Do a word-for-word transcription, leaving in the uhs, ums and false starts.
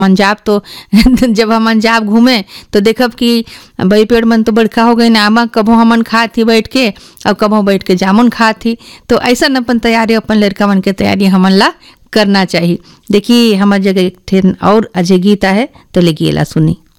अंजाब तो जब हम अंजाब घूमे तो देखब कि भाई पेड़ मन तो बड़का हो गए ना, आमा कबो हमन खात ही बैठ के और कबो बैठ के जामुन खात ही। तो ऐसा अपन तैयारी अपन लड़का मन के तैयारी हमन ला करना चाहिए। देखिए हमार जगह एक ठेन और अजय गीता है तो लेकिए ला सुनी।